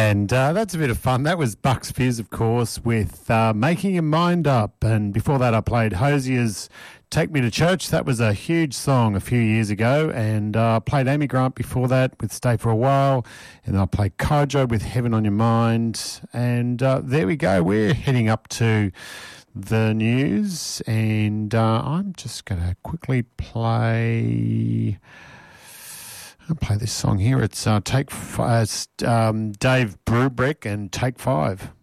And that's a bit of fun. That was Bucks Fizz, of course, with Making Your Mind Up. And before that, I played Hosier's Take Me to Church. That was a huge song a few years ago. And I played Amy Grant before that with Stay for a While. And I played Kojo with Heaven on Your Mind. And there we go. We're heading up to the news. And I'm just going to quickly play this song here. It's Dave Brubeck and Take 5.